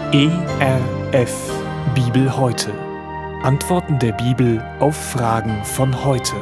ERF Bibel heute. Antworten der Bibel auf Fragen von heute.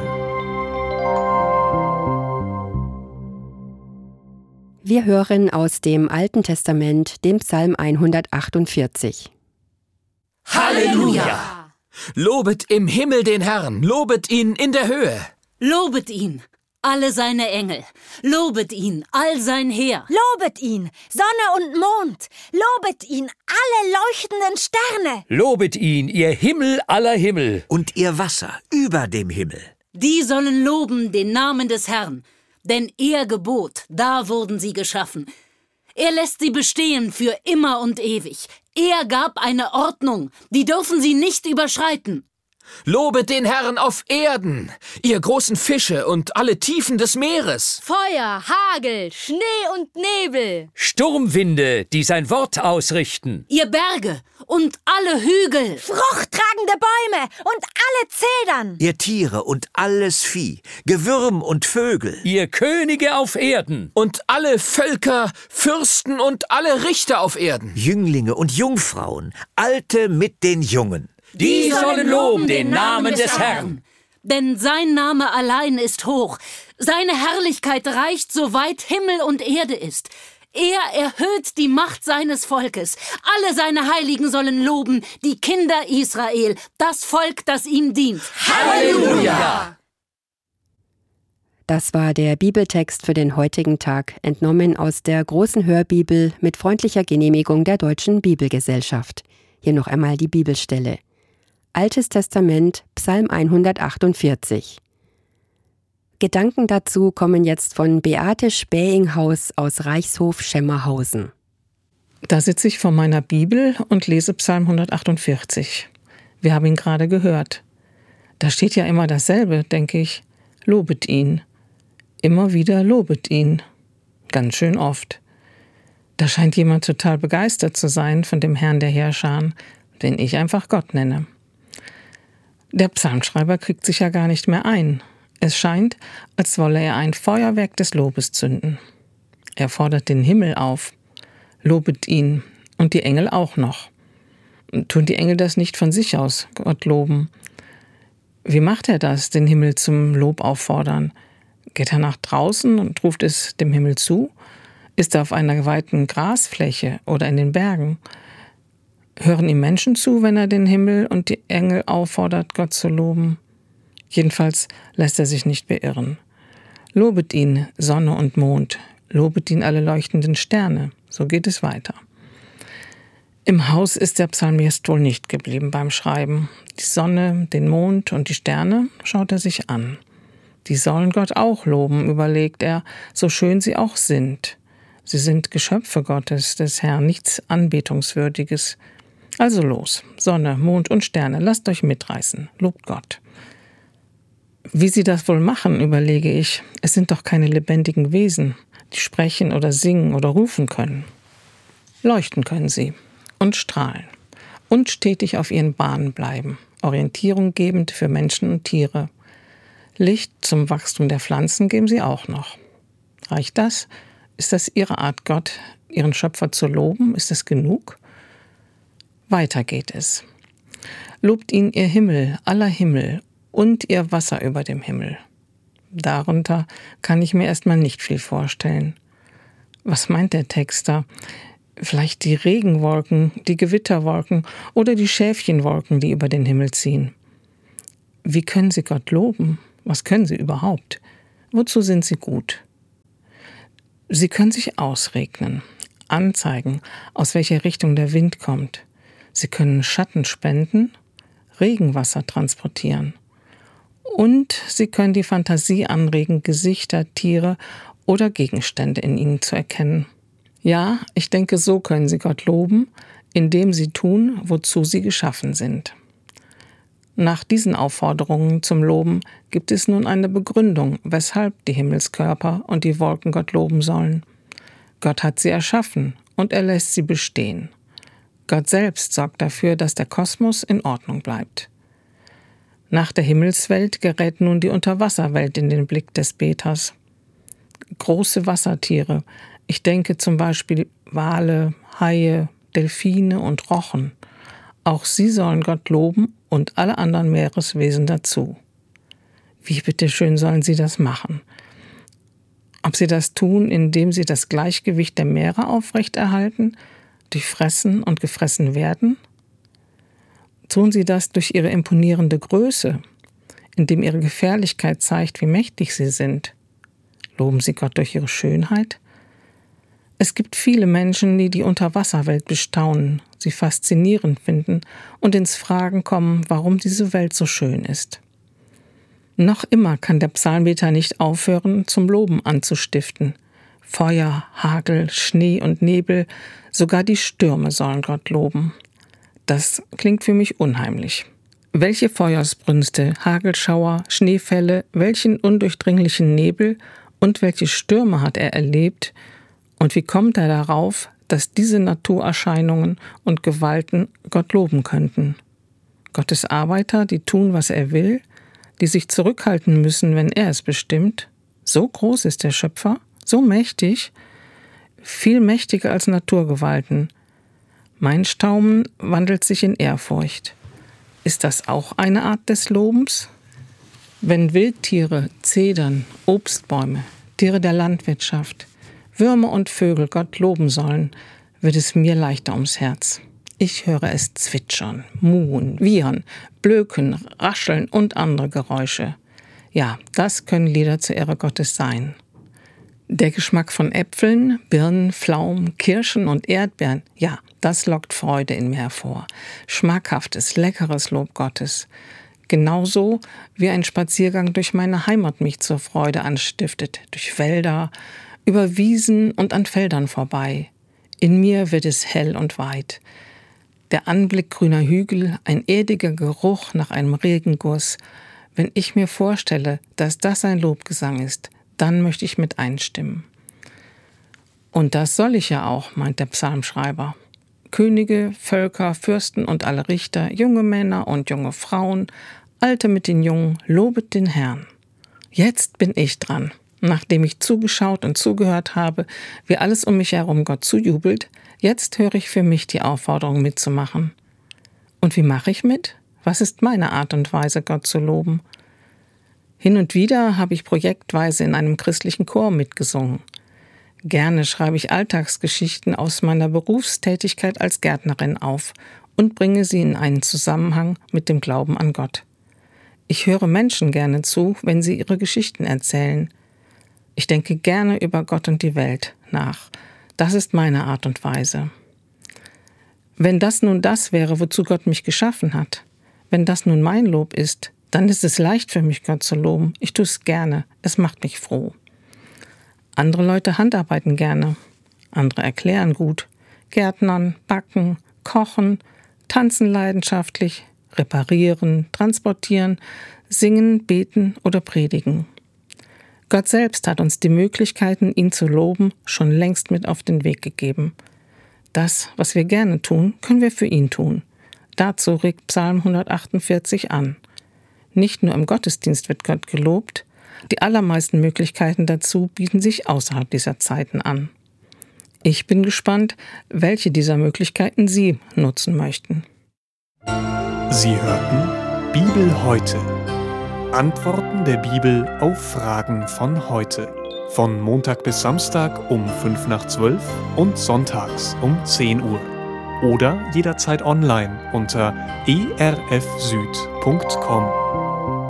Wir hören aus dem Alten Testament den Psalm 148. Halleluja! Lobet im Himmel den Herrn, lobet ihn in der Höhe. Lobet ihn, alle seine Engel, lobet ihn, all sein Heer. Lobet ihn, Sonne und Mond, lobet ihn, alle leuchtenden Sterne. Lobet ihn, ihr Himmel aller Himmel. Und ihr Wasser über dem Himmel. Die sollen loben den Namen des Herrn, denn er gebot, da wurden sie geschaffen. Er lässt sie bestehen für immer und ewig. Er gab eine Ordnung, die dürfen sie nicht überschreiten. Lobet den Herrn auf Erden, ihr großen Fische und alle Tiefen des Meeres. Feuer, Hagel, Schnee und Nebel. Sturmwinde, die sein Wort ausrichten. Ihr Berge und alle Hügel. Fruchttragende Bäume und alle Zedern. Ihr Tiere und alles Vieh, Gewürm und Vögel. Ihr Könige auf Erden. Und alle Völker, Fürsten und alle Richter auf Erden. Jünglinge und Jungfrauen, Alte mit den Jungen. Die sollen loben den Namen des Herrn. Denn sein Name allein ist hoch. Seine Herrlichkeit reicht, so weit Himmel und Erde ist. Er erhöht die Macht seines Volkes. Alle seine Heiligen sollen loben, die Kinder Israel, das Volk, das ihm dient. Halleluja! Das war der Bibeltext für den heutigen Tag, entnommen aus der großen Hörbibel mit freundlicher Genehmigung der Deutschen Bibelgesellschaft. Hier noch einmal die Bibelstelle. Altes Testament, Psalm 148. Gedanken dazu kommen jetzt von Beate Spähinghaus aus Reichshof-Schemmerhausen. Da sitze ich vor meiner Bibel und lese Psalm 148. Wir haben ihn gerade gehört. Da steht ja immer dasselbe, denke ich. Lobet ihn. Immer wieder lobet ihn. Ganz schön oft. Da scheint jemand total begeistert zu sein von dem Herrn der Heerscharen, den ich einfach Gott nenne. Der Psalmschreiber kriegt sich ja gar nicht mehr ein. Es scheint, als wolle er ein Feuerwerk des Lobes zünden. Er fordert den Himmel auf. Lobet ihn und die Engel auch noch. Tun die Engel das nicht von sich aus, Gott loben? Wie macht er das, den Himmel zum Lob auffordern? Geht er nach draußen und ruft es dem Himmel zu? Ist er auf einer weiten Grasfläche oder in den Bergen? Hören ihm Menschen zu, wenn er den Himmel und die Engel auffordert, Gott zu loben? Jedenfalls lässt er sich nicht beirren. Lobet ihn, Sonne und Mond, lobet ihn alle leuchtenden Sterne. So geht es weiter. Im Haus ist der Psalmist wohl nicht geblieben beim Schreiben. Die Sonne, den Mond und die Sterne schaut er sich an. Die sollen Gott auch loben, überlegt er, so schön sie auch sind. Sie sind Geschöpfe Gottes, des Herrn, nichts Anbetungswürdiges. Also los, Sonne, Mond und Sterne, lasst euch mitreißen, lobt Gott. Wie sie das wohl machen, überlege ich. Es sind doch keine lebendigen Wesen, die sprechen oder singen oder rufen können. Leuchten können sie und strahlen und stetig auf ihren Bahnen bleiben, Orientierung gebend für Menschen und Tiere. Licht zum Wachstum der Pflanzen geben sie auch noch. Reicht das? Ist das ihre Art, Gott, ihren Schöpfer zu loben? Ist es genug? Weiter geht es. Lobt ihn, ihr Himmel, aller Himmel, und ihr Wasser über dem Himmel. Darunter kann ich mir erstmal nicht viel vorstellen. Was meint der Text da? Vielleicht die Regenwolken, die Gewitterwolken oder die Schäfchenwolken, die über den Himmel ziehen. Wie können sie Gott loben? Was können sie überhaupt? Wozu sind sie gut? Sie können sich ausregnen, anzeigen, aus welcher Richtung der Wind kommt. Sie können Schatten spenden, Regenwasser transportieren. Und sie können die Fantasie anregen, Gesichter, Tiere oder Gegenstände in ihnen zu erkennen. Ja, ich denke, so können sie Gott loben, indem sie tun, wozu sie geschaffen sind. Nach diesen Aufforderungen zum Loben gibt es nun eine Begründung, weshalb die Himmelskörper und die Wolken Gott loben sollen. Gott hat sie erschaffen und er lässt sie bestehen. Gott selbst sorgt dafür, dass der Kosmos in Ordnung bleibt. Nach der Himmelswelt gerät nun die Unterwasserwelt in den Blick des Beters. Große Wassertiere, ich denke zum Beispiel Wale, Haie, Delfine und Rochen. Auch sie sollen Gott loben und alle anderen Meereswesen dazu. Wie bitteschön sollen sie das machen? Ob sie das tun, indem sie das Gleichgewicht der Meere aufrechterhalten, durch Fressen und gefressen werden? Tun sie das durch ihre imponierende Größe, indem ihre Gefährlichkeit zeigt, wie mächtig sie sind? Loben sie Gott durch ihre Schönheit? Es gibt viele Menschen, die die Unterwasserwelt bestaunen, sie faszinierend finden und ins Fragen kommen, warum diese Welt so schön ist. Noch immer kann der Psalmbeter nicht aufhören, zum Loben anzustiften. Feuer, Hagel, Schnee und Nebel, sogar die Stürme sollen Gott loben. Das klingt für mich unheimlich. Welche Feuersbrünste, Hagelschauer, Schneefälle, welchen undurchdringlichen Nebel und welche Stürme hat er erlebt? Und wie kommt er darauf, dass diese Naturerscheinungen und Gewalten Gott loben könnten? Gottes Arbeiter, die tun, was er will, die sich zurückhalten müssen, wenn er es bestimmt. So groß ist der Schöpfer, so mächtig, viel mächtiger als Naturgewalten. Mein Staunen wandelt sich in Ehrfurcht. Ist das auch eine Art des Lobens? Wenn Wildtiere, Zedern, Obstbäume, Tiere der Landwirtschaft, Würmer und Vögel Gott loben sollen, wird es mir leichter ums Herz. Ich höre es zwitschern, muhen, wiehern, blöken, rascheln und andere Geräusche. Ja, das können Lieder zur Ehre Gottes sein. Der Geschmack von Äpfeln, Birnen, Pflaumen, Kirschen und Erdbeeren, ja, das lockt Freude in mir hervor. Schmackhaftes, leckeres Lob Gottes. Genauso wie ein Spaziergang durch meine Heimat mich zur Freude anstiftet, durch Wälder, über Wiesen und an Feldern vorbei. In mir wird es hell und weit. Der Anblick grüner Hügel, ein erdiger Geruch nach einem Regenguss. Wenn ich mir vorstelle, dass das ein Lobgesang ist, dann möchte ich mit einstimmen. Und das soll ich ja auch, meint der Psalmschreiber. Könige, Völker, Fürsten und alle Richter, junge Männer und junge Frauen, Alte mit den Jungen, lobet den Herrn. Jetzt bin ich dran. Nachdem ich zugeschaut und zugehört habe, wie alles um mich herum Gott zujubelt, jetzt höre ich für mich die Aufforderung mitzumachen. Und wie mache ich mit? Was ist meine Art und Weise, Gott zu loben? Hin und wieder habe ich projektweise in einem christlichen Chor mitgesungen. Gerne schreibe ich Alltagsgeschichten aus meiner Berufstätigkeit als Gärtnerin auf und bringe sie in einen Zusammenhang mit dem Glauben an Gott. Ich höre Menschen gerne zu, wenn sie ihre Geschichten erzählen. Ich denke gerne über Gott und die Welt nach. Das ist meine Art und Weise. Wenn das nun das wäre, wozu Gott mich geschaffen hat, wenn das nun mein Lob ist, dann ist es leicht für mich, Gott zu loben. Ich tue es gerne, es macht mich froh. Andere Leute handarbeiten gerne, andere erklären gut, gärtnern, backen, kochen, tanzen leidenschaftlich, reparieren, transportieren, singen, beten oder predigen. Gott selbst hat uns die Möglichkeiten, ihn zu loben, schon längst mit auf den Weg gegeben. Das, was wir gerne tun, können wir für ihn tun. Dazu regt Psalm 148 an. Nicht nur im Gottesdienst wird Gott gelobt, die allermeisten Möglichkeiten dazu bieten sich außerhalb dieser Zeiten an. Ich bin gespannt, welche dieser Möglichkeiten Sie nutzen möchten. Sie hörten Bibel heute. Antworten der Bibel auf Fragen von heute. Von Montag bis Samstag um 11:55 und sonntags um 10 Uhr. Oder jederzeit online unter erfsüd.com.